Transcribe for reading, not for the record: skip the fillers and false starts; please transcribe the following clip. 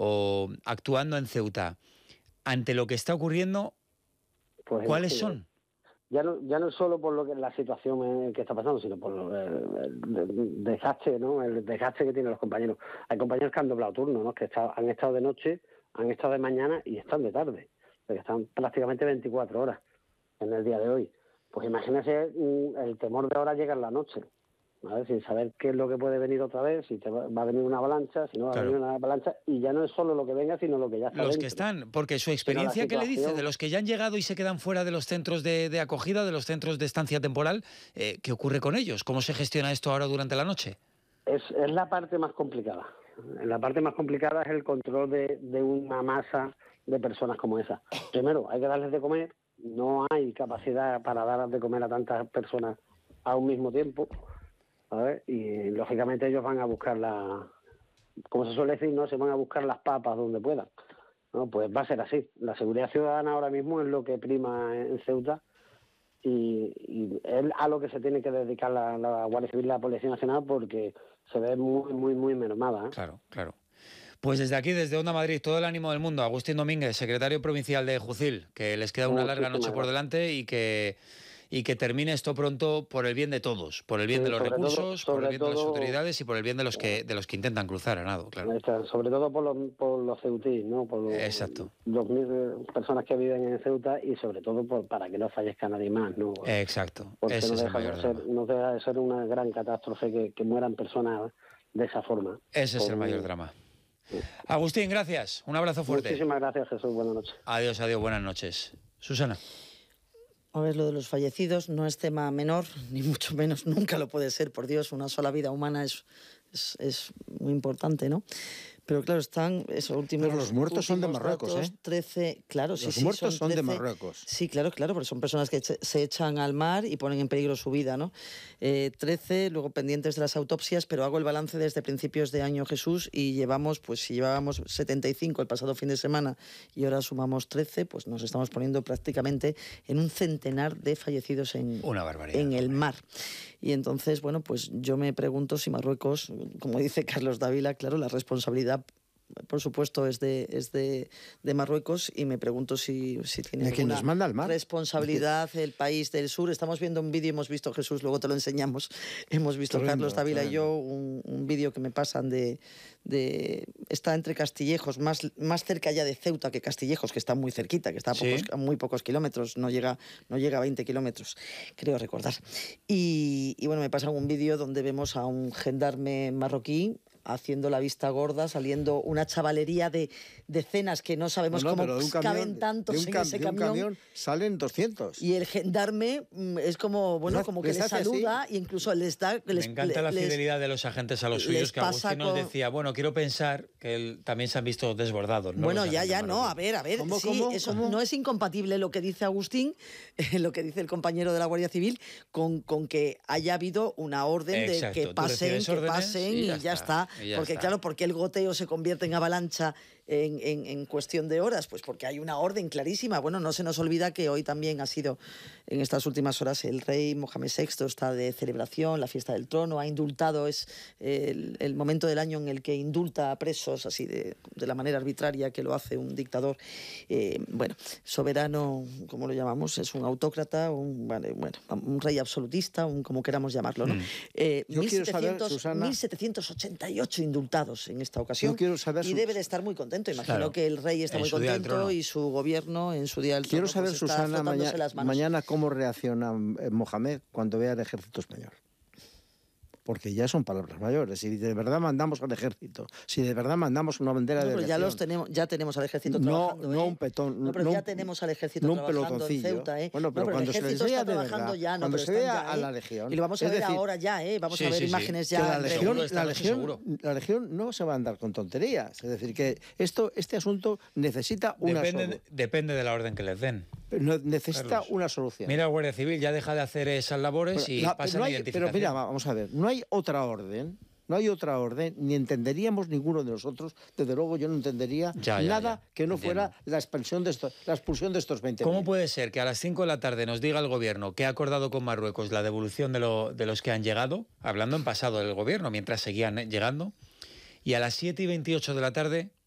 o actuando en Ceuta, ante lo que está ocurriendo, Pues ¿cuáles son? Ya no solo por lo que la situación que está pasando, sino por el desgaste, ¿no? El desgaste que tienen los compañeros. Hay compañeros que han doblado turno, ¿no? Que han estado de noche, han estado de mañana y están de tarde. Porque están prácticamente 24 horas en el día de hoy. Pues imagínese el temor de ahora llega en la noche, ¿vale? Sin saber qué es lo que puede venir otra vez, si va a venir una avalancha, si no va a venir una avalancha, y ya no es solo lo que venga, sino lo que ya está Los dentro. que están, porque su experiencia, ¿qué le dice? De los que ya han llegado y se quedan fuera de los centros de acogida, de los centros de estancia temporal, ¿qué ocurre con ellos? ¿Cómo se gestiona esto ahora durante la noche? Es la parte más complicada. La parte más complicada es el control de una masa de personas como esa. Primero, hay que darles de comer. No hay capacidad para dar de comer a tantas personas a un mismo tiempo, ¿sabes? Y lógicamente ellos van a buscar como se suele decir, no, se van a buscar las papas donde puedan, ¿no? Pues va a ser así. La seguridad ciudadana ahora mismo es lo que prima en Ceuta y es a lo que se tiene que dedicar la Guardia Civil y la Policía Nacional, porque se ve muy mermada, ¿eh? Claro, claro. Pues desde aquí, desde Onda Madrid, todo el ánimo del mundo. Agustín Domínguez, secretario provincial de Jucil, que les queda una larga noche por delante y que termine esto pronto por el bien de todos, por el bien de los recursos, por el bien de las autoridades y por el bien de los que intentan cruzar a nado, claro. Sobre todo por los ceutíes, ¿no? Por Exacto. 2.000 personas que viven en Ceuta y sobre todo para que no fallezca nadie más, ¿no? Exacto. Porque Ese no es el mayor drama. No deja de ser una gran catástrofe que mueran personas de esa forma. Ese es el mayor drama. Sí. Agustín, gracias. Un abrazo fuerte. Muchísimas gracias, Jesús. Buenas noches. Adiós, buenas noches. Susana. A ver, lo de los fallecidos no es tema menor, ni mucho menos, nunca lo puede ser, por Dios, una sola vida humana es muy importante, ¿no? Pero claro, están esos últimos... Pero los muertos son de Marruecos, datos, 13, claro, los muertos son 13, de Marruecos. Sí, claro, porque son personas que se echan al mar y ponen en peligro su vida, ¿no? 13, luego pendientes de las autopsias, pero hago el balance desde principios de año, Jesús, y llevábamos 75 el pasado fin de semana y ahora sumamos 13, pues nos estamos poniendo prácticamente en un centenar de fallecidos en el mar. Y entonces, bueno, pues yo me pregunto si Marruecos, como dice Carlos Dávila, claro, la responsabilidad por supuesto es de Marruecos, y me pregunto si tiene alguna responsabilidad el país del sur. Estamos viendo un vídeo, hemos visto, Jesús, luego te lo enseñamos, hemos visto Carlos Dávila y yo un vídeo que me pasan está entre Castillejos, más cerca ya de Ceuta que Castillejos, que está muy cerquita, que está a muy pocos kilómetros, no llega a 20 kilómetros, creo recordar. Y bueno, me pasan un vídeo donde vemos a un gendarme marroquí haciendo la vista gorda, saliendo una chavalería de decenas que no sabemos cómo caben tantos en ese camión. De un camión salen 200. Y el gendarme es como, bueno, como que les saluda así. E incluso les da... Me encanta la fidelidad de los agentes a los suyos, que Agustín nos decía, bueno, quiero pensar que también se han visto desbordados, ¿no? Bueno, no, a ver, eso no es incompatible lo que dice Agustín, lo que dice el compañero de la Guardia Civil, con que haya habido una orden de que pasen y ya está. Porque claro, porque el goteo se convierte en avalancha en cuestión de horas, pues porque hay una orden clarísima. Bueno, no se nos olvida que hoy también ha sido, en estas últimas horas, el rey Mohamed VI está de celebración, la fiesta del trono, ha indultado, es el momento del año en el que indulta a presos así de la manera arbitraria que lo hace un dictador. Bueno, soberano, como lo llamamos, es un autócrata, un rey absolutista, como queramos llamarlo, ¿no? 1788 indultados en esta ocasión, y debe de estar muy contento. Imagino que el rey está muy contento y su gobierno en su día del trono. Quiero saber, Susana, mañana cómo reacciona Mohamed cuando vea el ejército español. Porque ya son palabras mayores. Si de verdad mandamos al ejército, si de verdad mandamos una bandera de aviación... Ya tenemos al ejército trabajando. No un petón. Ya tenemos al ejército trabajando en Ceuta. Bueno, pero cuando el ejército está trabajando ya, cuando se vea a la Legión... Y lo vamos a ver ahora ya, vamos a ver imágenes ya. La Legión no se va a andar con tonterías. Es decir, que este asunto necesita una solución. Depende de la orden que les den. Necesita una solución. Mira, la Guardia Civil ya deja de hacer esas labores y pasa a la identificación. Pero mira, vamos a ver, no hay otra orden, ni entenderíamos ninguno de nosotros, desde luego yo no entendería nada que no fuera la expulsión de estos 20.000. ¿Cómo puede ser que a las 5 de la tarde nos diga el gobierno que ha acordado con Marruecos la devolución de los que han llegado, hablando en pasado del gobierno, mientras seguían llegando, y a las 7:28 de la tarde